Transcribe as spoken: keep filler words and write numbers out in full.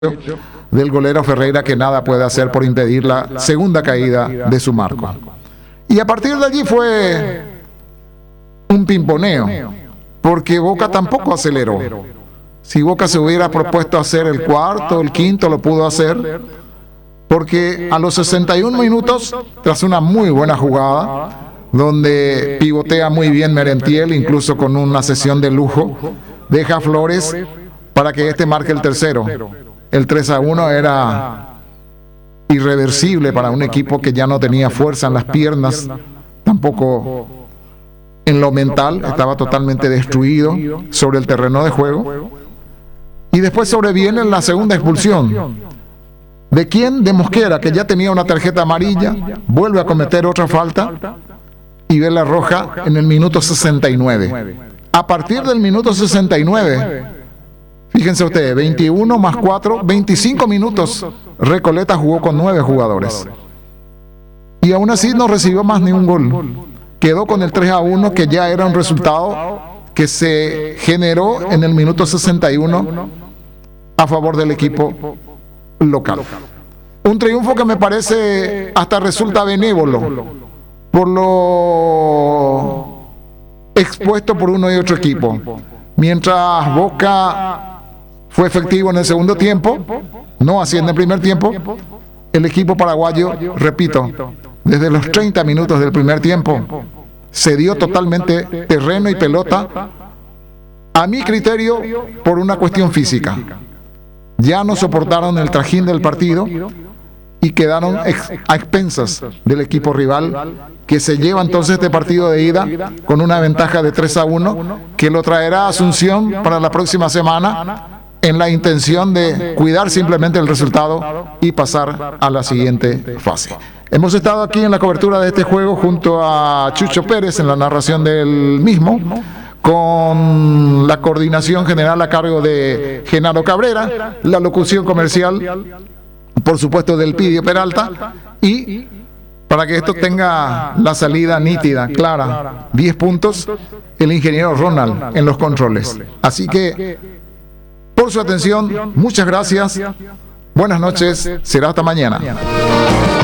del golero Ferreira, que nada puede hacer por impedir la segunda caída de su marco. Y a partir de allí fue un pimponeo, porque Boca tampoco aceleró. Si Boca se hubiera propuesto hacer el cuarto, el quinto, lo pudo hacer, porque a los sesenta y un minutos, tras una muy buena jugada, donde pivotea muy bien Merentiel, incluso con una sesión de lujo, deja a Flores para que este marque el tercero. El tres a uno era irreversible para un equipo que ya no tenía fuerza en las piernas, tampoco en lo mental, estaba totalmente destruido sobre el terreno de juego. Y después sobreviene la segunda expulsión. ¿De quién? De Mosquera, que ya tenía una tarjeta amarilla, vuelve a cometer otra falta y ve la roja en el minuto sesenta y nueve. A partir del minuto sesenta y nueve, fíjense ustedes, veintiuno más cuatro, veinticinco minutos, Recoleta jugó con nueve jugadores. Y aún así no recibió más ni un gol. Quedó con el tres a uno, que ya era un resultado que se generó en el minuto sesenta y uno a favor del equipo local. Un triunfo que me parece hasta resulta benévolo por lo expuesto por uno y otro equipo. Mientras Boca fue efectivo en el segundo tiempo, no así en el primer tiempo, el equipo paraguayo, repito, desde los treinta minutos del primer tiempo, cedió totalmente terreno y pelota, a mi criterio, por una cuestión física. Ya no soportaron el trajín del partido y quedaron ex, a expensas del equipo rival, que se lleva entonces este partido de ida con una ventaja de tres a uno, que lo traerá a Asunción para la próxima semana, en la intención de cuidar simplemente el resultado y pasar a la siguiente fase. Hemos estado aquí en la cobertura de este juego junto a Chucho Pérez en la narración del mismo, con la coordinación general a cargo de Genaro Cabrera, la locución comercial, por supuesto, del Pidio Peralta, y para que esto tenga la salida nítida, clara, diez puntos, el ingeniero Ronald en los controles. Así que, por su atención, muchas gracias, buenas noches, será hasta mañana.